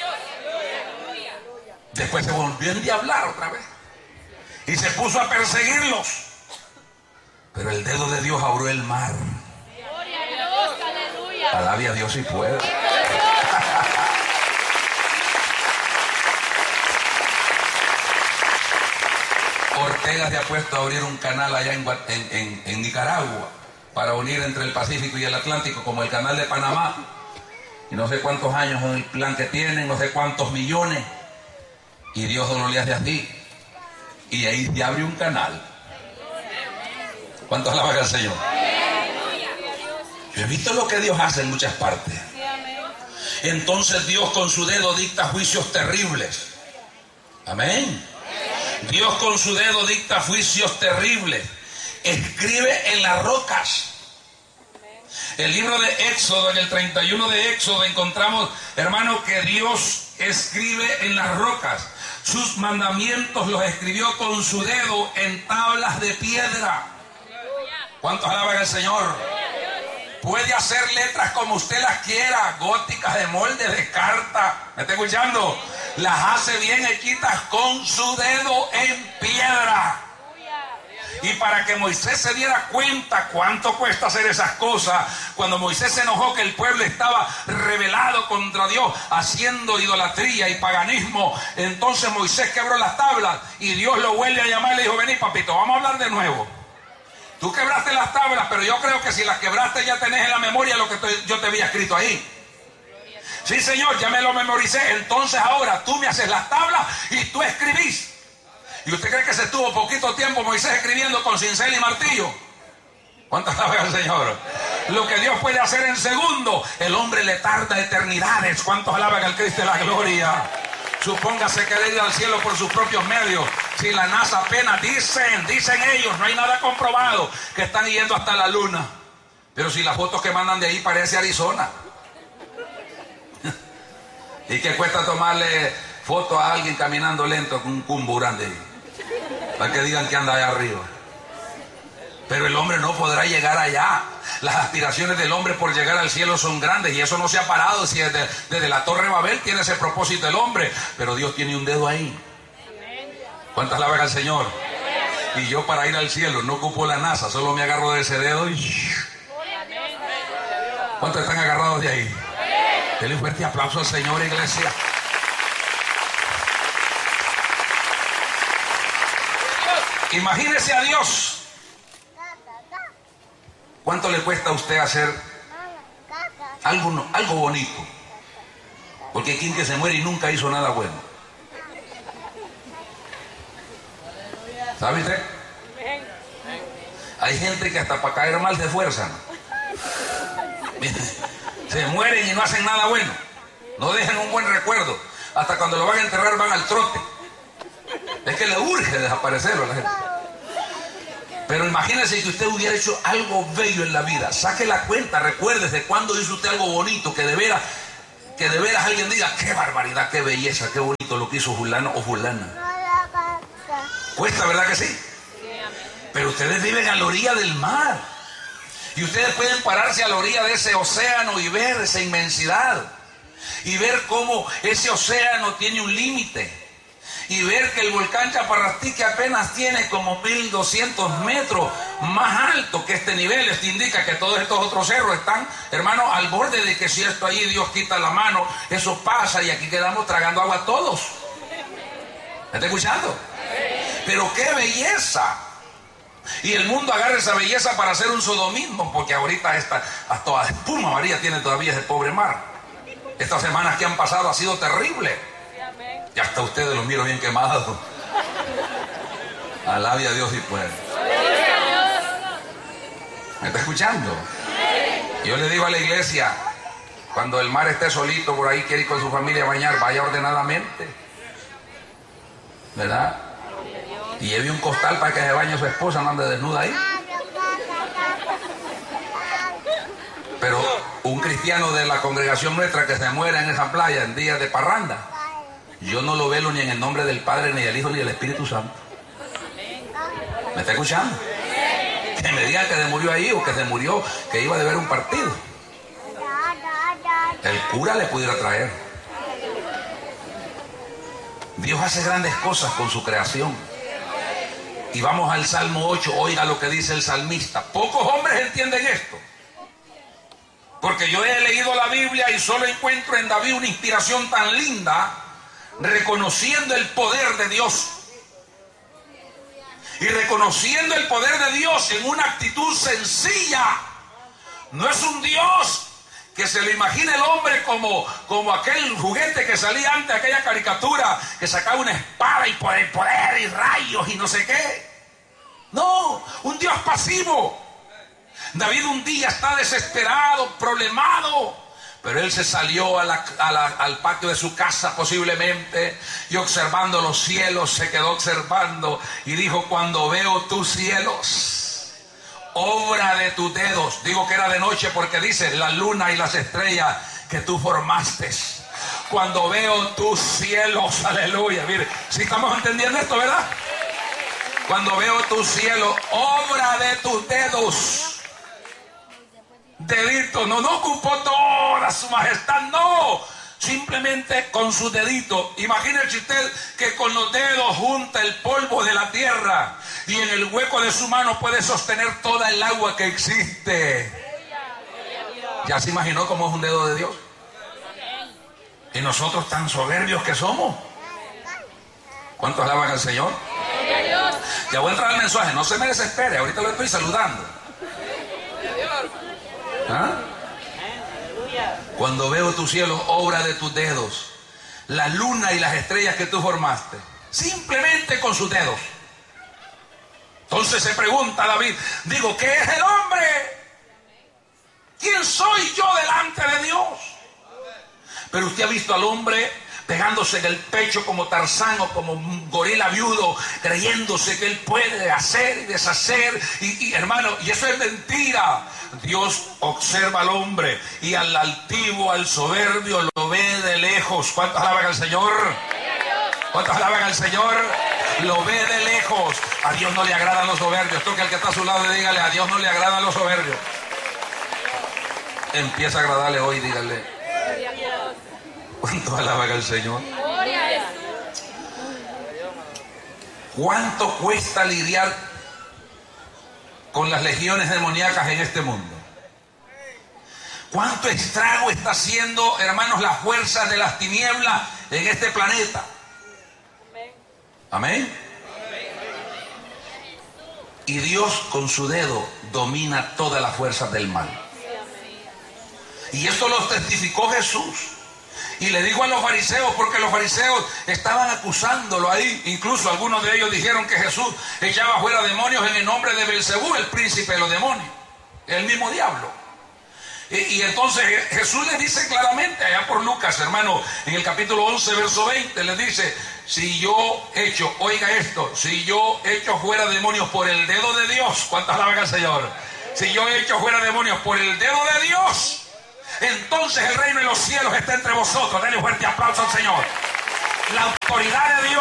Después se volvió a endiablar otra vez y se puso a perseguirlos. Pero el dedo de Dios abrió el mar. Alabe a Dios si puede. Ortega se ha puesto a abrir un canal allá en, en, en, en Nicaragua para unir entre el Pacífico y el Atlántico, como el canal de Panamá. Y no sé cuántos años es el plan que tienen, no sé cuántos millones. Y Dios no le hace así. Y ahí se abre un canal. ¿Cuántos alaban al Señor? Yo he visto lo que Dios hace en muchas partes. Entonces Dios con su dedo dicta juicios terribles. Amén. Dios con su dedo dicta juicios terribles. Escribe en las rocas. El libro de Éxodo, en el treinta y uno de Éxodo, encontramos, hermano, que Dios escribe en las rocas. Sus mandamientos los escribió con su dedo en tablas de piedra. ¿Cuántos alaban al Señor? Puede hacer letras como usted las quiera, góticas, de molde, de carta. ¿Me está escuchando? Las hace bien hechitas con su dedo en piedra. Y para que Moisés se diera cuenta cuánto cuesta hacer esas cosas, cuando Moisés se enojó que el pueblo estaba rebelado contra Dios, haciendo idolatría y paganismo, entonces Moisés quebró las tablas y Dios lo vuelve a llamar y le dijo, vení papito, vamos a hablar de nuevo. Tú quebraste las tablas, pero yo creo que si las quebraste ya tenés en la memoria lo que te, yo te había escrito ahí. Sí, Señor, ya me lo memoricé. Entonces ahora tú me haces las tablas y tú escribís. ¿Y usted cree que se estuvo poquito tiempo Moisés escribiendo con cincel y martillo? ¿Cuántas alaban al Señor? Lo que Dios puede hacer en segundo, el hombre le tarda eternidades. ¿Cuántos alaban al Cristo de la gloria? Supóngase que debe ir al cielo por sus propios medios. Si la NASA apenas dicen, dicen ellos, no hay nada comprobado, que están yendo hasta la luna. Pero si las fotos que mandan de ahí parece Arizona. ¿Y qué cuesta tomarle foto a alguien caminando lento con un cumbo grande? Para que digan que anda allá arriba. Pero el hombre no podrá llegar allá. Las aspiraciones del hombre por llegar al cielo son grandes y eso no se ha parado. Si desde, desde la Torre Babel tiene ese propósito el hombre, pero Dios tiene un dedo ahí. ¿Cuántas alaban al Señor? Y yo para ir al cielo no ocupo la NASA, solo me agarro de ese dedo y... ¿Cuántos están agarrados de ahí? Denle un fuerte aplauso al Señor, iglesia. Imagínese a Dios. ¿Cuánto le cuesta a usted hacer algo, algo bonito? Porque hay quien que se muere y nunca hizo nada bueno. ¿Sabe usted? Hay gente que hasta para caer mal se esfuerzan. Se mueren y no hacen nada bueno. No dejan un buen recuerdo. Hasta cuando lo van a enterrar van al trote. Es que le urge desaparecerlo a la gente. Pero imagínese que usted hubiera hecho algo bello en la vida. Saque la cuenta, recuérdese cuándo hizo usted algo bonito, que de veras, que de veras alguien diga, qué barbaridad, qué belleza, qué bonito lo que hizo fulano o fulana. Cuesta, ¿verdad que sí? Pero ustedes viven a la orilla del mar. Y ustedes pueden pararse a la orilla de ese océano y ver esa inmensidad. Y ver cómo ese océano tiene un límite. Y ver que el volcán Chaparrastique apenas tiene como mil doscientos metros más alto que este nivel. Esto indica que todos estos otros cerros están, hermano, al borde de que si esto allí Dios quita la mano, eso pasa y aquí quedamos tragando agua todos. ¿Me está escuchando? Pero qué belleza. Y el mundo agarra esa belleza para hacer un sodomismo, porque ahorita esta, hasta espuma María tiene todavía ese pobre mar. Estas semanas que han pasado ha sido terrible. Y hasta ustedes los miro bien quemados. Alabe a Dios y puede. ¿Me está escuchando? Yo le digo a la iglesia, cuando el mar esté solito por ahí, quiere ir con su familia a bañar, vaya ordenadamente. ¿Verdad? Y lleve un costal para que se bañe su esposa, no ande desnuda ahí. Pero un cristiano de la congregación nuestra que se muera en esa playa en días de parranda, yo no lo velo ni en el nombre del Padre, ni del Hijo, ni del Espíritu Santo. ¿Me está escuchando? Que me digan que se murió ahí o que se murió, que iba a ver un partido. El cura le pudiera traer. Dios hace grandes cosas con su creación. Y vamos al Salmo ocho, oiga lo que dice el salmista. Pocos hombres entienden esto. Porque yo he leído la Biblia y solo encuentro en David una inspiración tan linda, reconociendo el poder de Dios. Y reconociendo el poder de Dios en una actitud sencilla. No es un Dios que se lo imagina el hombre como, como aquel juguete que salía antes, aquella caricatura, que sacaba una espada y por el poder y rayos y no sé qué. No, un Dios pasivo. David un día está desesperado, problemado. Pero él se salió a la, a la, al patio de su casa posiblemente y observando los cielos se quedó observando y dijo: cuando veo tus cielos, obra de tus dedos. Digo que era de noche porque dice la luna y las estrellas que tú formaste. Cuando veo tus cielos, aleluya. Mire, si estamos entendiendo esto, ¿verdad? Cuando veo tus cielos, obra de tus dedos. Dedito, no, no ocupó toda su majestad, no, simplemente con su dedito. Imagínese usted que con los dedos junta el polvo de la tierra y en el hueco de su mano puede sostener toda el agua que existe. ¿Ya se imaginó cómo es un dedo de Dios? Y nosotros tan soberbios que somos. ¿Cuántos alaban al Señor? Ya voy a entrar al mensaje, no se me desespere, ahorita lo estoy saludando. ¿Ah? Cuando veo tu cielo, obra de tus dedos, la luna y las estrellas que tú formaste, simplemente con sus dedos. Entonces se pregunta David, digo, ¿qué es el hombre? ¿Quién soy yo delante de Dios? Pero usted ha visto al hombre pegándose en el pecho como Tarzán o como un gorila viudo, creyéndose que él puede hacer y deshacer. Y, y hermano, y eso es mentira. Dios observa al hombre y al altivo, al soberbio, lo ve de lejos. ¿Cuántos alaban al Señor? ¿Cuántos alaban al Señor? Lo ve de lejos. A Dios no le agradan los soberbios. Toque al que está a su lado y dígale, a Dios no le agradan los soberbios. Empieza a agradarle hoy, dígale. ¿Cuánto alaban al Señor? ¿Cuánto cuesta lidiar con las legiones demoníacas en este mundo? ¿Cuánto estrago está haciendo, hermanos, las fuerzas de las tinieblas en este planeta? Amén. Y Dios con su dedo domina todas las fuerzas del mal. Y esto lo testificó Jesús. Y le dijo a los fariseos, porque los fariseos estaban acusándolo ahí. Incluso algunos de ellos dijeron que Jesús echaba fuera demonios en el nombre de Belcebú, el príncipe de los demonios, el mismo diablo. Y, y entonces Jesús les dice claramente, allá por Lucas, hermano, en el capítulo once, verso veinte, les dice, si yo echo, oiga esto, si yo echo fuera demonios por el dedo de Dios, ¿cuántas alaban al Señor? Si yo echo fuera demonios por el dedo de Dios, entonces el reino de los cielos está entre vosotros. Denle un fuerte aplauso al Señor. La autoridad de Dios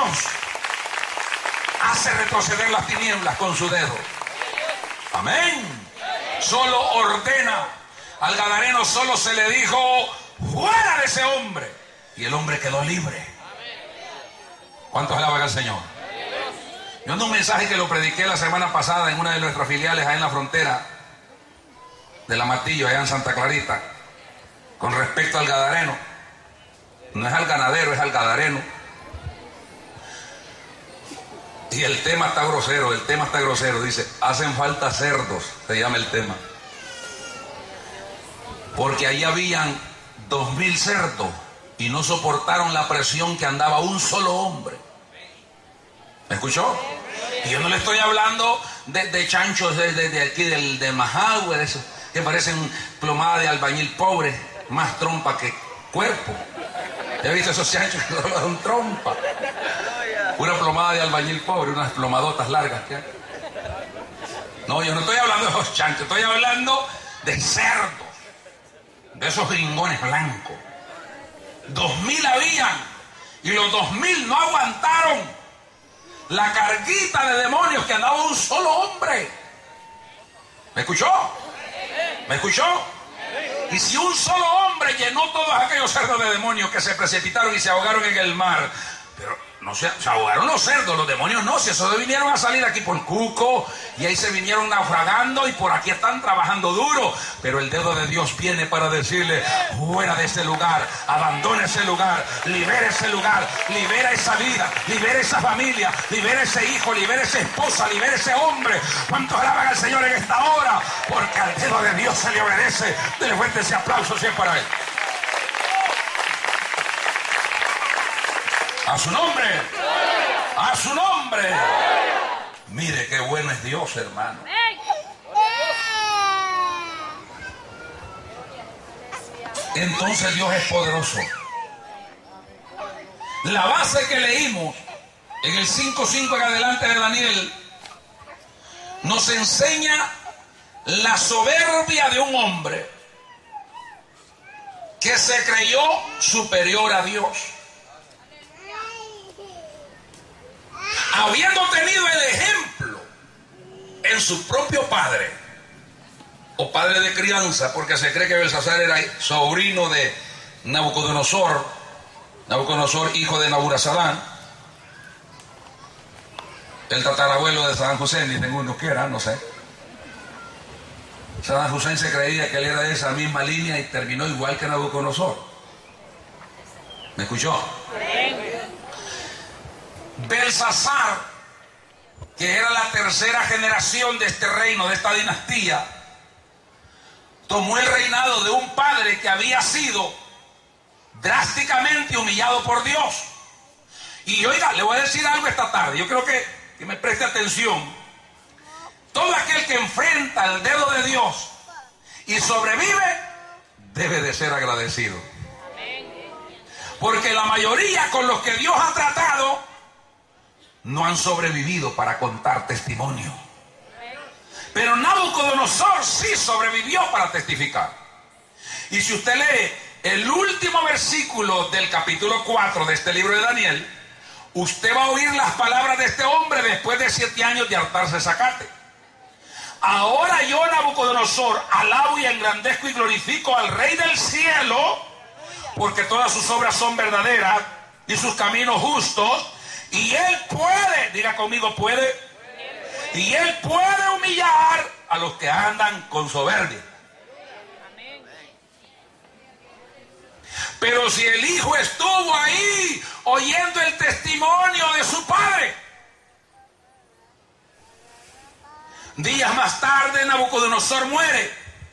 hace retroceder las tinieblas con su dedo. Amén. Solo ordena. Al gadareno solo se le dijo, fuera de ese hombre. Y el hombre quedó libre. ¿Cuántos alaban al Señor? Yo ando un mensaje que lo prediqué la semana pasada en una de nuestras filiales allá en la frontera de La Matillo, allá en Santa Clarita, con respecto al gadareno. No es al ganadero, es al gadareno. Y el tema está grosero, el tema está grosero. Dice, hacen falta cerdos, se llama el tema. Porque ahí habían dos mil cerdos y no soportaron la presión que andaba un solo hombre. ¿Me escuchó? Y yo no le estoy hablando de, de chanchos de, de, de aquí del, de Majagüe, de esos que parecen plomadas de albañil pobre, más trompa que cuerpo. ¿Ya visto esos chanchos que no son trompa? Una plomada de albañil pobre, unas plomadotas largas que hay. No, yo no estoy hablando de esos chanchos, estoy hablando de cerdos, de esos gringones blancos. Dos mil habían y los dos mil no aguantaron la carguita de demonios que andaba un solo hombre. ¿Me escuchó? ¿Me escuchó? Y si un solo hombre llenó todos aquellos cerdos de demonios que se precipitaron y se ahogaron en el mar, pero no se, se ahogaron los cerdos, los demonios no, si esos vinieron a salir aquí por Cuco y ahí se vinieron naufragando y por aquí están trabajando duro, pero el dedo de Dios viene para decirle, fuera de ese lugar, abandona ese lugar, libera ese lugar, libera esa vida, libera esa familia, libera ese hijo, libera esa esposa, libera ese hombre. ¿Cuántos alaban al Señor en esta hora? Porque al dedo de Dios se le obedece. Dele fuerte ese aplauso siempre para él. A su nombre, a su nombre. Mire qué bueno es Dios, hermano. Entonces Dios es poderoso. La base que leímos en el cinco cinco en adelante de Daniel nos enseña la soberbia de un hombre que se creyó superior a Dios. Habiendo tenido el ejemplo en su propio padre, o padre de crianza, porque se cree que Belsasar era sobrino de Nabucodonosor, Nabucodonosor, hijo de Naburazadán, el tatarabuelo de Saddam Hussein, dicen unos que era, no sé. Saddam Hussein se creía que él era de esa misma línea y terminó igual que Nabucodonosor. ¿Me escuchó? Belsasar que era la tercera generación de este reino, de esta dinastía, tomó el reinado de un padre que había sido drásticamente humillado por Dios. Y oiga, le voy a decir algo esta tarde, yo creo que, que me preste atención. Todo aquel que enfrenta el dedo de Dios y sobrevive, debe de ser agradecido. Porque la mayoría con los que Dios ha tratado no han sobrevivido para contar testimonio. Pero Nabucodonosor sí sobrevivió para testificar. Y si usted lee el último versículo del capítulo cuatro de este libro de Daniel, usted va a oír las palabras de este hombre después de siete años de hartarse zacate. Ahora yo, Nabucodonosor, alabo y engrandezco y glorifico al Rey del cielo, porque todas sus obras son verdaderas y sus caminos justos, y él puede, diga conmigo, puede, y él puede humillar a los que andan con soberbia. Pero si el hijo estuvo ahí oyendo el testimonio de su padre, días más tarde Nabucodonosor muere.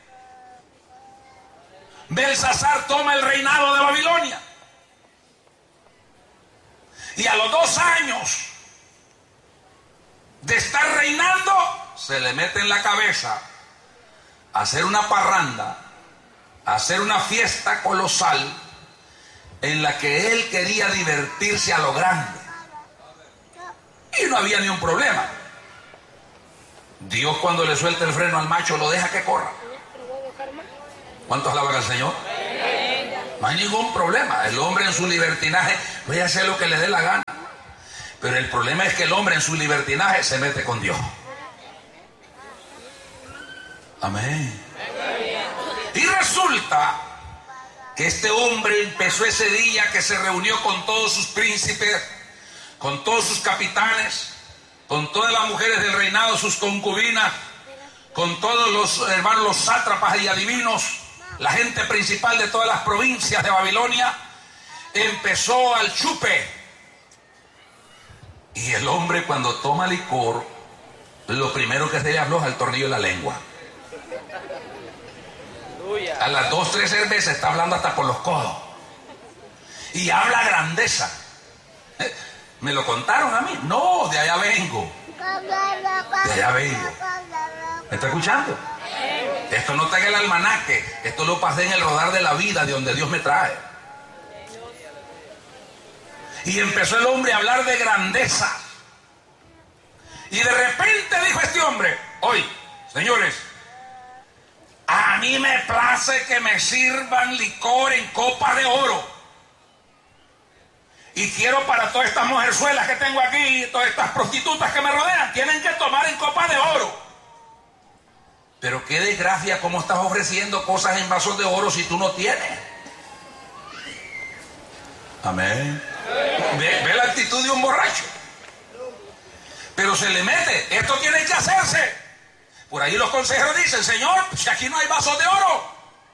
Belsasar toma el reinado de Babilonia. Y a los dos años de estar reinando, se le mete en la cabeza hacer una parranda, hacer una fiesta colosal en la que él quería divertirse a lo grande. Y no había ni un problema. Dios, cuando le suelta el freno al macho, lo deja que corra. ¿Cuántos alaban al Señor? No hay ningún problema. El hombre en su libertinaje puede hacer lo que le dé la gana. Pero el problema es que el hombre en su libertinaje se mete con Dios. Amén. Y resulta que este hombre empezó ese día que se reunió con todos sus príncipes, con todos sus capitanes, con todas las mujeres del reinado, sus concubinas, con todos los hermanos, los sátrapas y adivinos, la gente principal de todas las provincias de Babilonia. Empezó al chupe. Y el hombre, cuando toma licor, lo primero que se le habló es al tornillo de la lengua. A las dos, tres cervezas está hablando hasta por los codos. Y habla grandeza. ¿Me lo contaron a mí? No, de allá vengo. De allá vengo. ¿Me está escuchando? Esto no está en el almanaque. Esto lo pasé en el rodar de la vida, de donde Dios me trae. Y empezó el hombre a hablar de grandeza. Y de repente dijo este hombre: hoy, señores, a mí me place que me sirvan licor en copa de oro. Y quiero para todas estas mujerzuelas que tengo aquí, todas estas prostitutas que me rodean, tienen que tomar en copa de oro. Pero qué desgracia, cómo estás ofreciendo cosas en vasos de oro si tú no tienes. Amén. Ve, ve la actitud de un borracho. Pero se le mete, esto tiene que hacerse. Por ahí los consejeros dicen: Señor, si aquí no hay vasos de oro.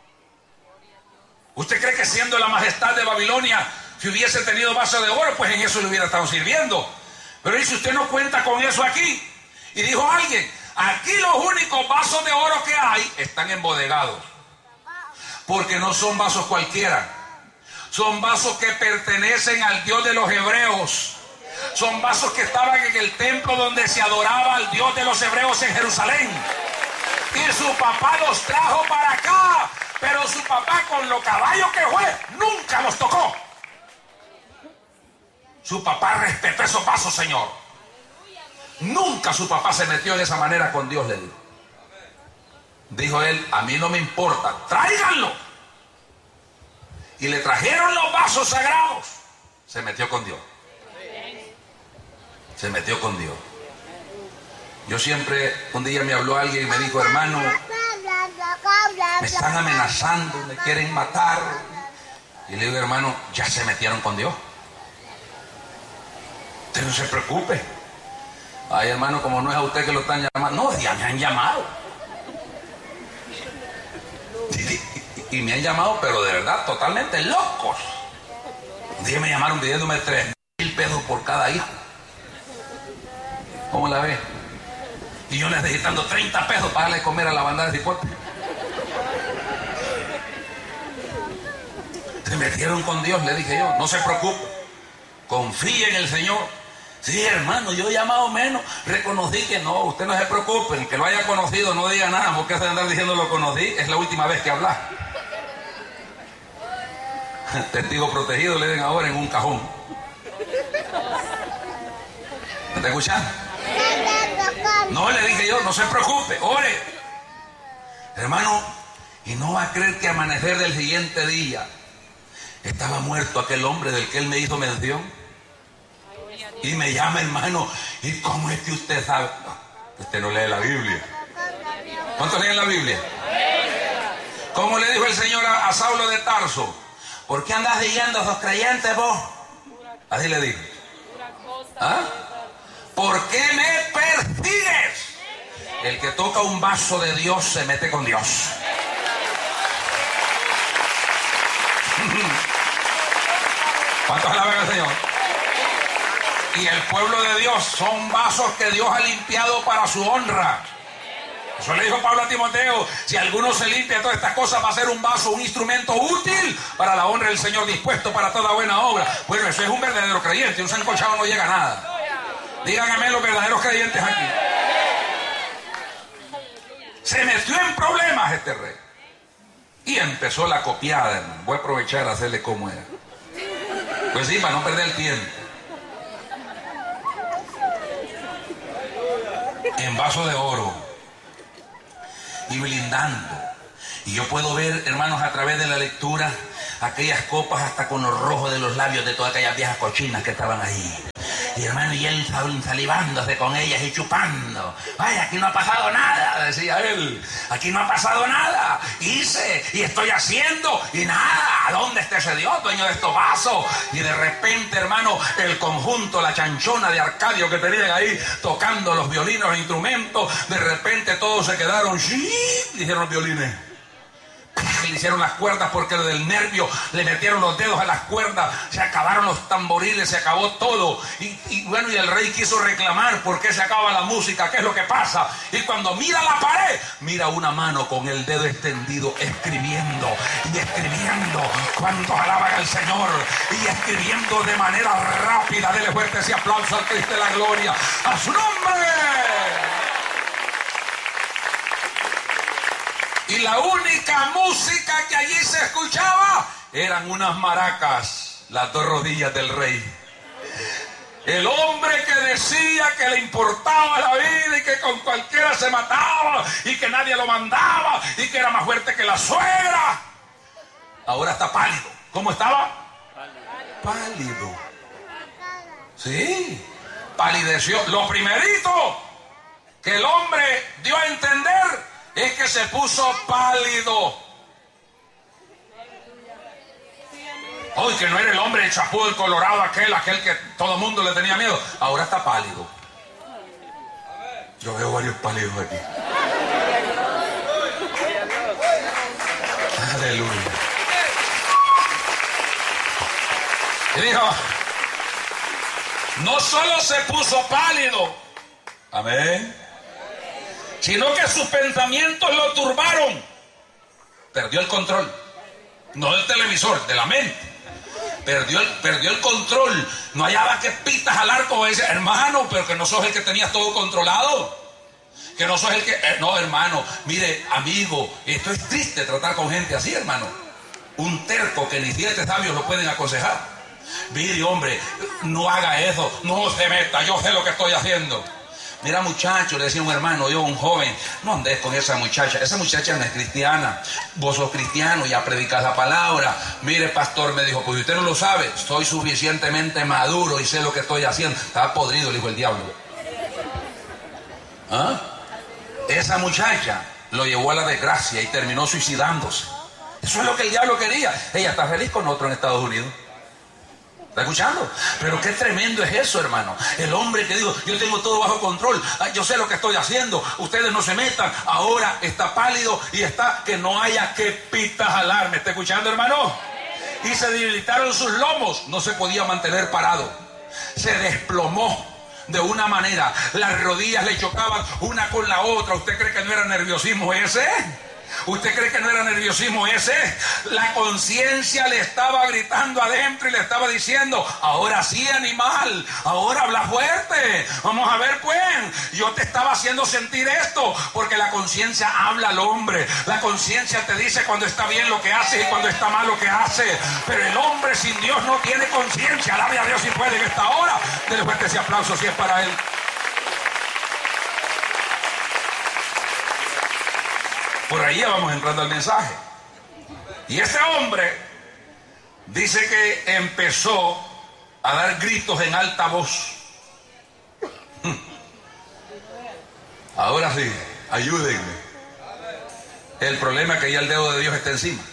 ¿Usted cree que siendo la majestad de Babilonia, si hubiese tenido vasos de oro, pues en eso le hubiera estado sirviendo? Pero dice: usted no cuenta con eso aquí. Y dijo alguien: aquí los únicos vasos de oro que hay están embodegados. Porque no son vasos cualquiera. Son vasos que pertenecen al Dios de los hebreos. Son vasos que estaban en el templo donde se adoraba al Dios de los hebreos en Jerusalén. Y su papá los trajo para acá. Pero su papá, con lo caballo que fue, nunca los tocó. Su papá respetó esos vasos, Señor. Nunca su papá se metió de esa manera con Dios, le dijo. Dijo él: a mí no me importa, tráiganlo. Y le trajeron los vasos sagrados. Se metió con Dios. Se metió con Dios. Yo siempre, un día me habló alguien y me dijo: hermano, me están amenazando, me quieren matar. Y le digo: hermano, ya se metieron con Dios. Usted no se preocupe. Ay, hermano, como no es a usted que lo están llamando. No, ya me han llamado. Y, y me han llamado, pero de verdad, totalmente locos. Un día me llamaron pidiéndome tres mil pesos por cada hijo. ¿Cómo la ve? Y yo necesitando treinta pesos para darle de comer a la bandada de cipote. Se metieron con Dios, le dije yo. No se preocupe, confíe en el Señor. Sí, hermano, yo ya más o menos reconocí que no, usted no se preocupe, el que lo haya conocido no diga nada, porque hace de andar diciendo lo conocí, es la última vez que habla. Testigo protegido le den ahora en un cajón. ¿Me está escuchando? No, le dije yo, no se preocupe, ore. Hermano, y no va a creer que amanecer del siguiente día estaba muerto aquel hombre del que él me hizo mención. Y me llama, hermano, ¿y cómo es que usted sabe? No, usted no lee la Biblia. ¿Cuántos leen la Biblia? ¿Cómo le dijo el Señor a, a Saulo de Tarso? ¿Por qué andas siguiendo a esos creyentes vos? Así le dijo. ¿Ah? ¿Por qué me persigues? El que toca un vaso de Dios se mete con Dios. ¿Cuántos alaban al Señor? Y el pueblo de Dios son vasos que Dios ha limpiado para su honra. Eso le dijo Pablo a Timoteo: si alguno se limpia de todas estas cosas, va a ser un vaso, un instrumento útil para la honra del Señor, dispuesto para toda buena obra. Bueno, eso es un verdadero creyente. Un sancochado no llega a nada. Díganme los verdaderos creyentes aquí. Se metió en problemas este rey y empezó la copiada, hermano. Voy a aprovechar a hacerle como era. Pues sí, para no perder el tiempo. En vaso de oro y blindando. Y yo puedo ver, hermanos, a través de la lectura, aquellas copas hasta con los rojos de los labios de todas aquellas viejas cochinas que estaban ahí. Y hermano, y él salivándose con ellas y chupando. Vaya, aquí no ha pasado nada, decía él. Aquí no ha pasado nada. Hice y estoy haciendo y nada. ¿Dónde está ese Dios, dueño de estos vasos? Y de repente, hermano, el conjunto, la chanchona de Arcadio que tenían ahí tocando los violines, los instrumentos, de repente todos se quedaron, ¡sí!, dijeron los violines. Le hicieron las cuerdas porque del nervio le metieron los dedos a las cuerdas, se acabaron los tamboriles, se acabó todo. Y, y bueno, y el rey quiso reclamar por qué se acaba la música, qué es lo que pasa. Y cuando mira la pared, mira una mano con el dedo extendido escribiendo y escribiendo. ¿Cuántos alaban al Señor? Y escribiendo de manera rápida. Dele fuerte ese aplauso al Cristo de la gloria, a su nombre. Y la única música que allí se escuchaba eran unas maracas, las dos rodillas del rey. El hombre que decía que le importaba la vida y que con cualquiera se mataba y que nadie lo mandaba y que era más fuerte que la suegra, ahora está pálido. ¿Cómo estaba? Pálido. Sí, palideció. Lo primerito que el hombre dio a entender es que se puso pálido. Hoy que no era el hombre el chapú, el colorado, aquel, aquel que todo el mundo le tenía miedo. Ahora está pálido. Yo veo varios pálidos aquí. Aleluya. Y dijo, no solo se puso pálido, amén, sino que sus pensamientos lo turbaron. Perdió el control. No del televisor, de la mente. Perdió el, perdió el control. No hallaba que pitas al arco. Dice, hermano, pero que no sos el que tenías todo controlado. Que no sos el que... Eh, no, hermano, mire, amigo, esto es triste tratar con gente así, hermano. Un terco que ni siete sabios lo pueden aconsejar. Mire, hombre, no haga eso, no se meta, yo sé lo que estoy haciendo. Mira, muchacho, le decía un hermano, yo, un joven, no andes con esa muchacha, esa muchacha no es cristiana, vos sos cristiano, ya predicas la palabra. Mire, pastor, me dijo, pues usted no lo sabe, soy suficientemente maduro y sé lo que estoy haciendo. Estaba podrido, le dijo el diablo. ¿Ah? Esa muchacha lo llevó a la desgracia y terminó suicidándose. Eso es lo que el diablo quería. Ella está feliz con otro en Estados Unidos. ¿Está escuchando? Pero qué tremendo es eso, hermano. El hombre que dijo, yo tengo todo bajo control, yo sé lo que estoy haciendo, ustedes no se metan. Ahora está pálido y está que no haya que pita jalar. ¿Me está escuchando, hermano? Y se debilitaron sus lomos, no se podía mantener parado. Se desplomó. de una manera, las rodillas le chocaban una con la otra. ¿Usted cree que no era nerviosismo ese? ¿Usted cree que no era nerviosismo ese? La conciencia le estaba gritando adentro y le estaba diciendo: ahora sí, animal, ahora habla fuerte. Vamos a ver, pues, yo te estaba haciendo sentir esto, porque la conciencia habla al hombre. La conciencia te dice cuando está bien lo que hace y cuando está mal lo que hace. Pero el hombre sin Dios no tiene conciencia. Alabe a Dios si puede en esta hora. Dele fuerte ese aplauso si es para él. Por ahí ya vamos entrando al mensaje. Y este hombre dice que empezó a dar gritos en alta voz. Ahora sí, ayúdenme. El problema es que ya el dedo de Dios está encima.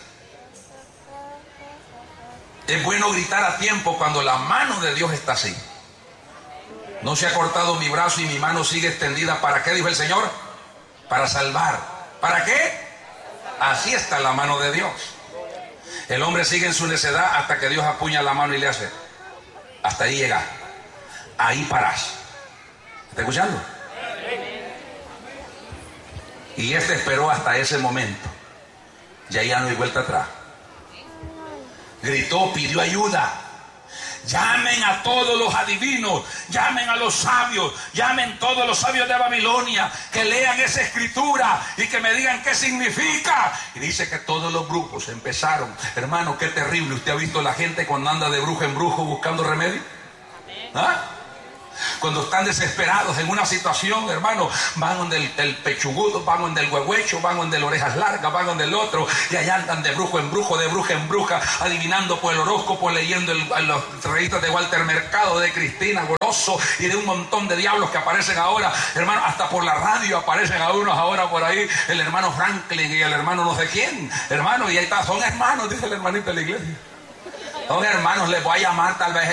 Es bueno gritar a tiempo cuando la mano de Dios está así. No se ha cortado mi brazo y mi mano sigue extendida. ¿Para qué? Dijo el Señor. Para salvar. ¿Para qué? Así está la mano de Dios. El hombre sigue en su necedad hasta que Dios apuña la mano y le hace: hasta ahí llega. Ahí parás. ¿Está escuchando? Y este esperó hasta ese momento. Ya ya no hay vuelta atrás. Gritó, pidió ayuda. Llamen a todos los adivinos, llamen a los sabios, llamen todos los sabios de Babilonia, que lean esa escritura y que me digan qué significa. Y dice que todos los brujos empezaron. Hermano, qué terrible. ¿Usted ha visto la gente cuando anda de brujo en brujo buscando remedio? ¿Ah? Cuando están desesperados en una situación, hermano, van donde el, el pechugudo, van donde el huehuecho, van donde el orejas largas, van donde el otro, y allá andan de brujo en brujo, de bruja en bruja, adivinando por el horóscopo, leyendo el, los revistas de Walter Mercado, de Cristina Goloso y de un montón de diablos que aparecen ahora, hermano, hasta por la radio aparecen a unos ahora por ahí, el hermano Franklin y el hermano no sé quién, hermano, y ahí está, son hermanos, dice el hermanito de la iglesia. Son hermanos, les voy a llamar tal vez